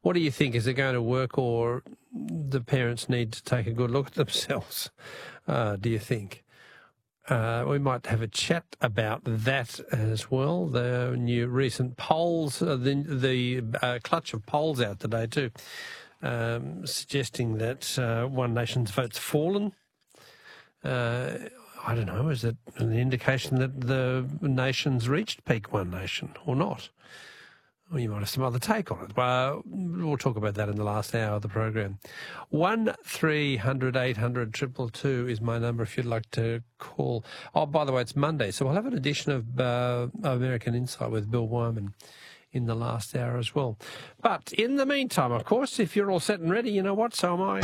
What do you think? Is it going to work, or the parents need to take a good look at themselves? Do you think? We might have a chat about that as well. The new recent polls, the clutch of polls out today too, suggesting that One Nation's vote's fallen. I don't know, is it an indication that the nation's reached peak One Nation or not? Well, you might have some other take on it. We'll talk about that in the last hour of the program. 1300 800 222 is my number if you'd like to call. Oh, by the way, it's Monday, so we'll have an edition of American Insight with Bill Wyman in the last hour as well. But in the meantime, of course, if you're all set and ready, you know what, so am I.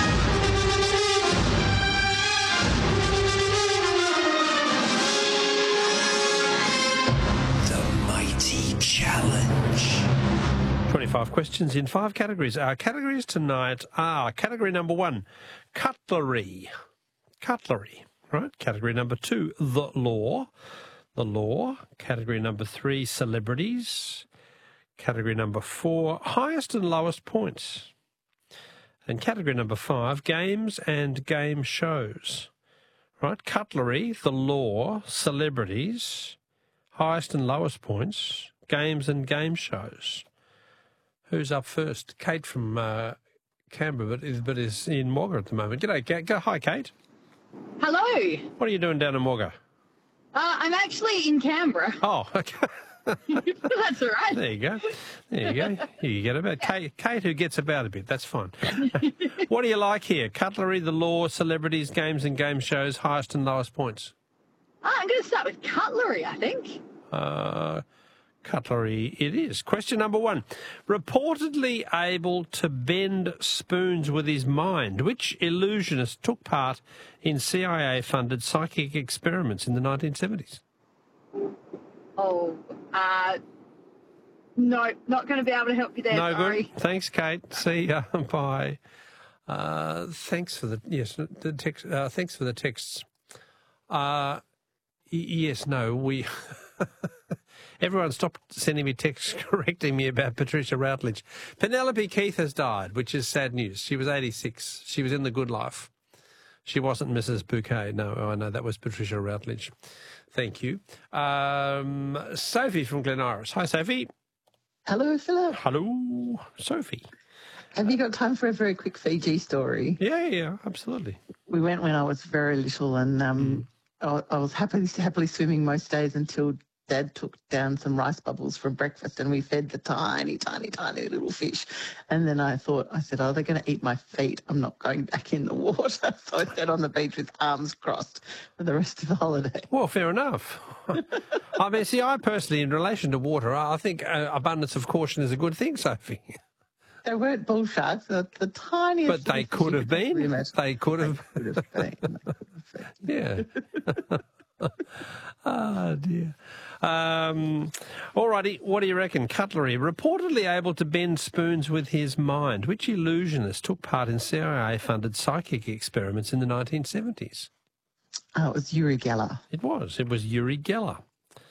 Challenge. 25 questions in 5 categories. Our categories tonight are category number 1, cutlery. Cutlery, right? Category number 2, the law. The law. Category number 3, celebrities. Category number 4, highest and lowest points. And category number 5, games and game shows. Right? Cutlery, the law, celebrities, highest and lowest points, games and game shows. Who's up first? Kate from Canberra, but is in Wagga at the moment. G'day, Kate. Hi, Kate. Hello. What are you doing down in Wagga? I'm actually in Canberra. Oh, okay. That's all right. There you go. There you go. You get about Kate who gets about a bit. That's fine. What do you like here? Cutlery, the law, celebrities, games and game shows, highest and lowest points. I'm going to start with cutlery, I think. Cutlery it is. Question number 1. Reportedly able to bend spoons with his mind, which illusionist took part in CIA-funded psychic experiments in the 1970s? Oh, no, not going to be able to help you there, no sorry. Good. Thanks, Kate. See ya. Bye. Thanks for the text. Thanks for the texts. Yes, no, we... Everyone stopped sending me texts correcting me about Patricia Routledge. Penelope Keith has died, which is sad news. She was 86. She was in the good life. She wasn't Mrs. Bouquet. No, I know, that was Patricia Routledge. Thank you. Sophie from Glen Iris. Hi, Sophie. Hello, Philip. Hello, Sophie. Have you got time for a very quick Fiji story? Yeah, absolutely. We went when I was very little, and I was happily swimming most days until Dad took down some rice bubbles for breakfast, and we fed the tiny, tiny, tiny little fish. And then I said, oh, they're going to eat my feet. I'm not going back in the water. So I sat on the beach with arms crossed for the rest of the holiday. Well, fair enough. I mean, see, I personally, in relation to water, I think abundance of caution is a good thing, Sophie. They weren't bull sharks. They're the tiniest. But they could have been. They could have been. Yeah. Oh, dear. All righty, what do you reckon? Cutlery, reportedly able to bend spoons with his mind. Which illusionist took part in CIA-funded psychic experiments in the 1970s? Oh, it was Uri Geller. It was Uri Geller.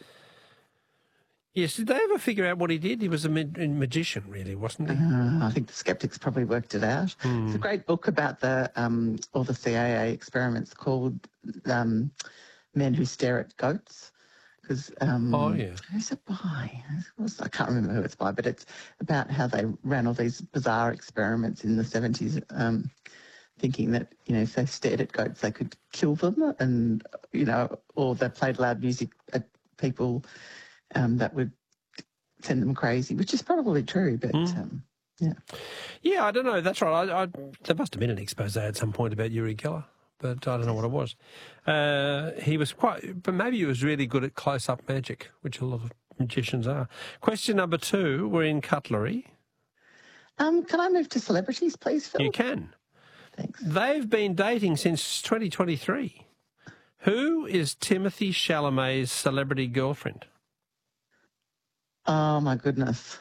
Yes, did they ever figure out what he did? He was a magician, really, wasn't he? I think the skeptics probably worked it out. It's a great book about all the CIA experiments called Men Who Stare at Goats. Because who's it by? I can't remember who it's by, but it's about how they ran all these bizarre experiments in the 70s, thinking that, if they stared at goats, they could kill them, and, or they played loud music at people that would send them crazy, which is probably true, but yeah. Yeah, I don't know. That's right. There must have been an expose at some point about Uri Geller, but I don't know what it was. He was but maybe he was really good at close-up magic, which a lot of magicians are. Question number 2, we're in cutlery. Can I move to celebrities, please, Phil? You can. Thanks. They've been dating since 2023. Who is Timothy Chalamet's celebrity girlfriend? Oh, my goodness.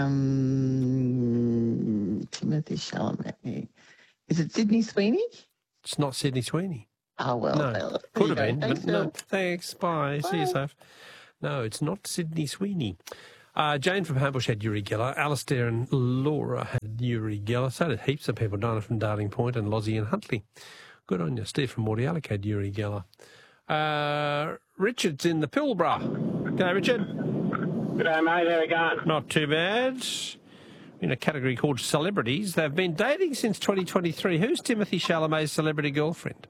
Timothy Chalamet. Is it Sydney Sweeney? It's not Sydney Sweeney. Oh, well. No. Could have been. Thanks, but no. Thanks. Bye. See you, Soph. No, it's not Sydney Sweeney. Jane from Hambush had Uri Geller. Alistair and Laura had Uri Geller. So did heaps of people. Donna from Darling Point and Lozzie and Huntley. Good on you. Steve from Mordialloc had Uri Geller. Richard's in the Pilbara. G'day, Richard. G'day, mate. How are you going? Not too bad. In a category called celebrities. They've been dating since 2023. Who's Timothy Chalamet's celebrity girlfriend?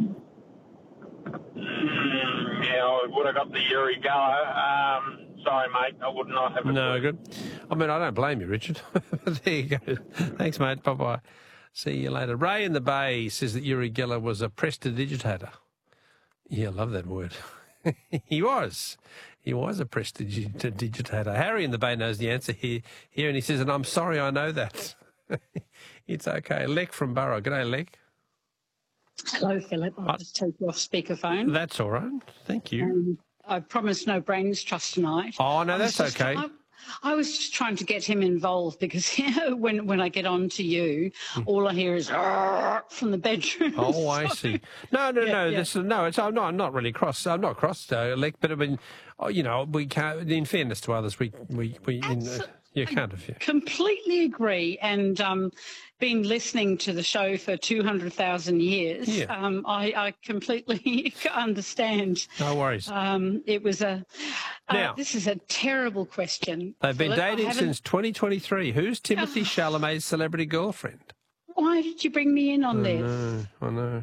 Yeah, I would have got the Uri Geller. Sorry, mate. I would not have. No, good. I mean, I don't blame you, Richard. There you go. Thanks, mate. Bye-bye. See you later. Ray in the Bay says that Uri Geller was a prestidigitator. Yeah, I love that word. He was. He was a prestidigitator. Harry in the Bay knows the answer here, and he says, and I'm sorry I know that. It's okay. Lek from Burra. G'day, Lek. Hello, Philip. I'll just take you off speakerphone. That's all right. Thank you. I promised no brains trust tonight. Oh, no, that's okay. I was just trying to get him involved because when I get on to you, all I hear is from the bedroom. Oh, I see. No. I'm not really cross. I'm not cross, Lek. But I mean, we can't. In fairness to others, you can't have. Completely agree. And been listening to the show for 200,000 years. Yeah. I completely understand. No worries. It was now, this is a terrible question. They've been Philip. dating since 2023. Who's Timothy Chalamet's celebrity girlfriend? Why did you bring me in on this? I know.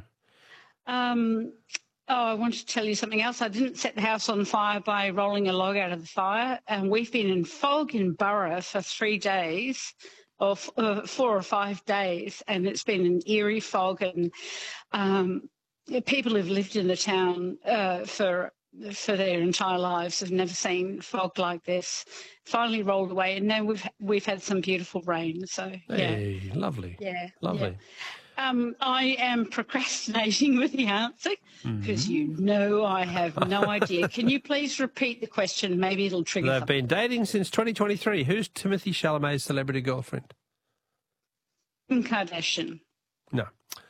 I wanted to tell you something else. I didn't set the house on fire by rolling a log out of the fire. And we've been in fog in Burra for 3 days, or 4 or 5 days, and it's been an eerie fog. And people who've lived in the town for their entire lives have never seen fog like this. Finally rolled away, and now we've had some beautiful rain. So hey, lovely. Yeah, lovely. Yeah. I am procrastinating with the answer because I have no idea. Can you please repeat the question? Maybe it'll trigger They've something. been dating since 2023. Who's Timothy Chalamet's celebrity girlfriend? Kim Kardashian. No.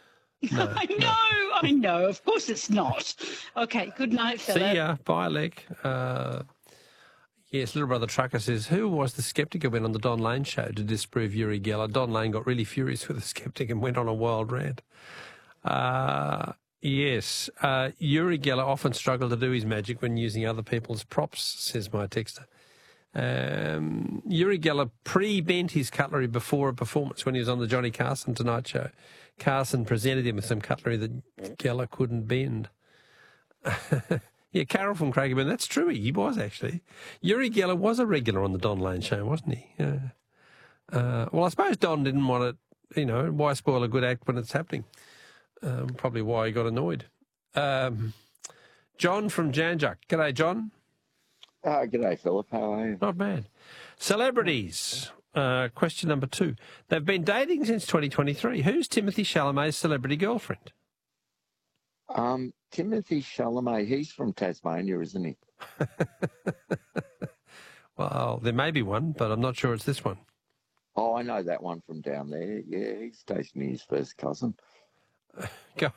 I know. Of course it's not. Okay, good night, Philip. See ya. Bye, Lek. Yes, Little Brother Trucker says, who was the sceptic who went on the Don Lane show to disprove Uri Geller? Don Lane got really furious with the sceptic and went on a wild rant. Yes, Uri Geller often struggled to do his magic when using other people's props, says my texter. Uri Geller pre-bent his cutlery before a performance when he was on the Johnny Carson Tonight Show. Carson presented him with some cutlery that Geller couldn't bend. Yeah, Carol from Craigieburn, that's true, he was actually. Uri Geller was a regular on the Don Lane show, wasn't he? Yeah. Well, I suppose Don didn't want it, why spoil a good act when it's happening? Probably why he got annoyed. John from Janjuk. G'day, John. G'day, Philip. How are you? Not bad. Celebrities. Question number 2. They've been dating since 2023. Who's Timothy Chalamet's celebrity girlfriend? Timothy Chalamet, he's from Tasmania, isn't he? Well, there may be one, but I'm not sure it's this one. Oh, I know that one from down there. Yeah, he's Tasmania's first cousin. Go.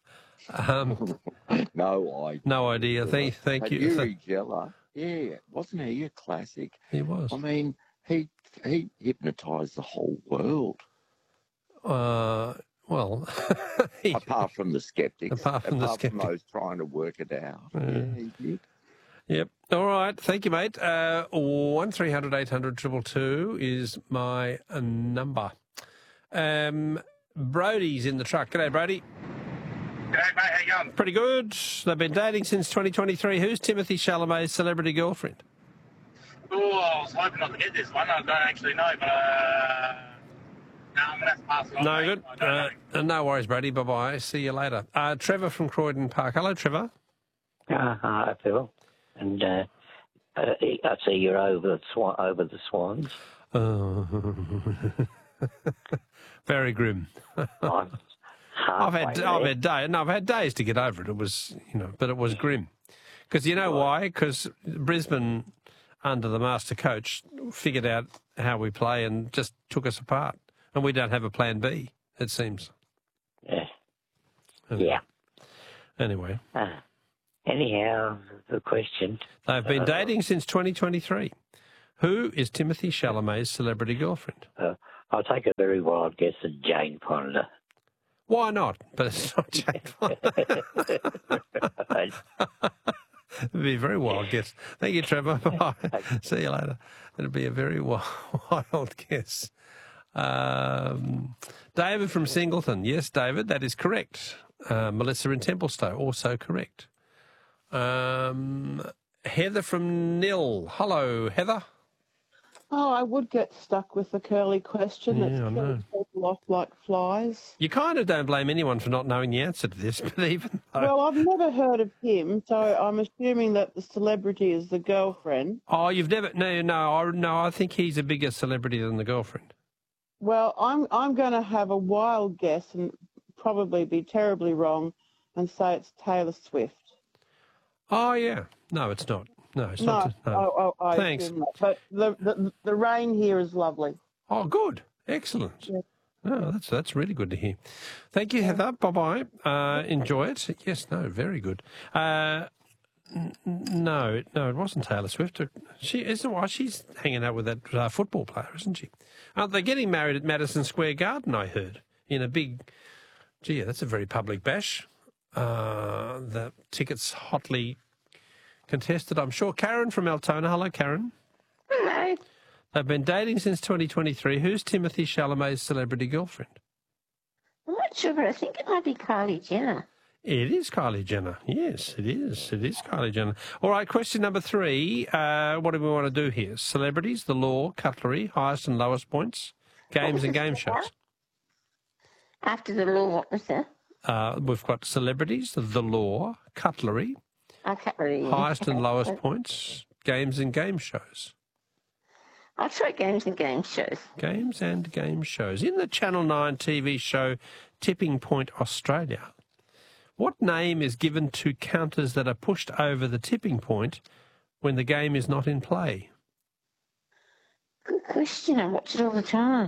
No idea. No idea. Thank you. Uri Geller, yeah, wasn't he a classic? He was. I mean, he hypnotised the whole world. Well, apart from the skeptics. Apart from those trying to work it out. Yeah, he did. Yep. All right. Thank you, mate. 1300 800 222 is my number. Brody's in the truck. G'day, Brody. G'day, mate. How you going? Pretty good. They've been dating since 2023. Who's Timothy Chalamet's celebrity girlfriend? Oh, I was hoping not to get this one. I don't actually know, but no, I'm going to have to pass it on. No, mate. good. No worries, Brady. Bye-bye. See you later. Trevor from Croydon Park. Hello, Trevor. Hi, Phil. And I see you're over the Swans. Very grim. I've had days to get over it. It was, but it was grim. Because you know why? Because Brisbane, under the master coach, figured out how we play and just took us apart. And we don't have a plan B, it seems. Yeah. Yeah. Anyway. Anyhow, the question. They've been dating since 2023. Who is Timothy Chalamet's celebrity girlfriend? I'll take a very wild guess at Jane Fonda. Why not? But it's not Jane Fonda. It'd be a very wild guess. Thank you, Trevor. Bye. See you later. It'll be a very wild guess. David from Singleton. Yes, David, that is correct. Melissa in Templestowe, also correct. Heather from Nil. Hello, Heather. Oh, I would get stuck with the curly question. Yeah, That's I know. people off like flies. You kind of don't blame anyone for not knowing the answer to this, but even though... Well, I've never heard of him, so I'm assuming that the celebrity is the girlfriend. Oh, you've never... No, I think he's a bigger celebrity than the girlfriend. Well, I'm going to have a wild guess and probably be terribly wrong and say it's Taylor Swift. Oh, yeah. No, it's not. No, it's not. No. I Thanks. assume that. But the rain here is lovely. Oh, good. Excellent. Yeah. Oh, that's really good to hear. Thank you, Heather. Bye-bye. Enjoy it. Yes, no, very good. No, it wasn't Taylor Swift. She's hanging out with that football player, isn't she? Aren't they getting married at Madison Square Garden, I heard, in a big... Gee, that's a very public bash. The tickets hotly contested, I'm sure. Karen from Altona. Hello, Karen. Hello. They've been dating since 2023. Who's Timothy Chalamet's celebrity girlfriend? I'm not sure, but I think it might be Kylie Jenner. It is Kylie Jenner. Yes, it is. It is Kylie Jenner. All right, question number 3. What do we want to do here? Celebrities, the law, cutlery, highest and lowest points, games and game shows. After the law, what was that? We've got celebrities, the law, cutlery, Cutlery. highest and lowest points, games and game shows. I'll try games and game shows. Games and game shows. In the Channel 9 TV show Tipping Point Australia, what name is given to counters that are pushed over the tipping point when the game is not in play? Good question. I watch it all the time.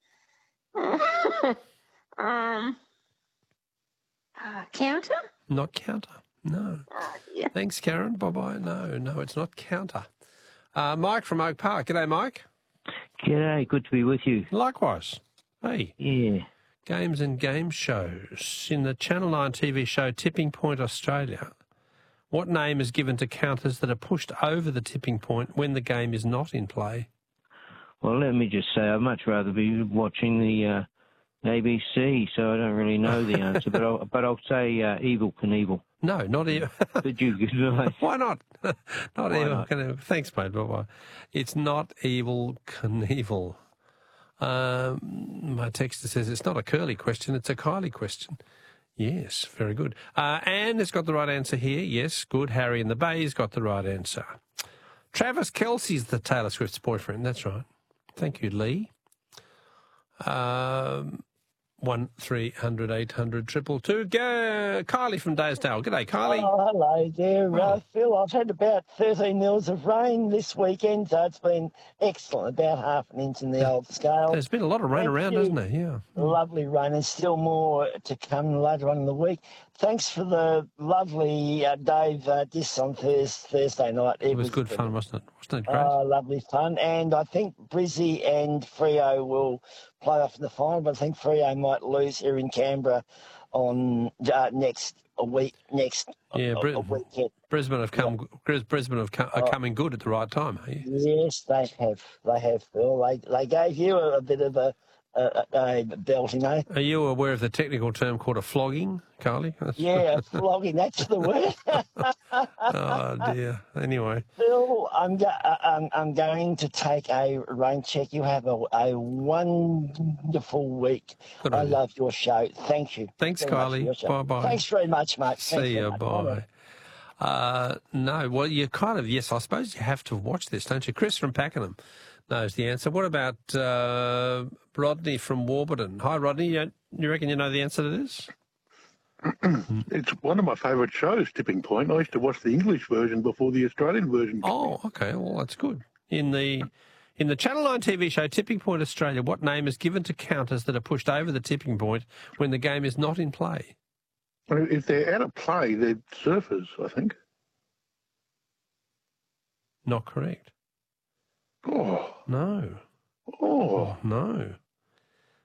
Counter? Not counter. No. Yeah. Thanks, Karen. Bye-bye. No, it's not counter. Mike from Oak Park. G'day, Mike. G'day. Good to be with you. Likewise. Hey. Yeah. Games and game shows. In the Channel 9 TV show Tipping Point Australia, what name is given to counters that are pushed over the tipping point when the game is not in play? Well, let me just say I'd much rather be watching the ABC, so I don't really know the answer, but I'll say Evel Knievel. No, not Evel. Did you give it? Why not? Not Evel Knievel. Thanks, mate. Bye-bye. It's not Evel Knievel. My texter says it's not a Curly question, it's a Kylie question. Yes, very good. Anne has got the right answer here. Yes, good. Harry in the Bay's got the right answer. Travis Kelce's the Taylor Swift's boyfriend. That's right. Thank you, Lee. 1300 800 222. Kylie from Daysdale. G'day, Kylie. Oh, hello there, Phil. I've had about 13 mils of rain this weekend, so it's been excellent. About half an inch in the old scale. There's been a lot of rain around, hasn't there? Yeah. Lovely rain, and still more to come later on in the week. Thanks for the lovely Dave diss on Thursday night. It was good fun, wasn't it? Wasn't it great? Lovely fun. And I think Brizzy and Freo will play off in the final, but I think Freo might lose here in Canberra on next weekend. Brisbane have are coming good at the right time, are you? Yes, they have. They have, Phil. They gave you a bit of a belting, eh? Are you aware of the technical term called a flogging, Carly? Yeah, flogging, that's the word. Oh, dear. Anyway. Phil, I'm going to take a rain check. You have a wonderful week. Good I idea. love your show. Thank you. Thanks, Kylie. Bye-bye. Thanks very much, mate. See you. Bye. No, well, you kind of, yes, I suppose you have to watch this, don't you? Chris from Pakenham knows the answer. What about Rodney from Warburton? Hi, Rodney. You reckon you know the answer to this? It's one of my favourite shows, Tipping Point. I used to watch the English version before the Australian version. Oh, okay. Well, that's good. In the Channel 9 TV show Tipping Point Australia, what name is given to counters that are pushed over the tipping point when the game is not in play? If they're out of play, they're surfers, I think. Not correct. Oh. No. Oh. No.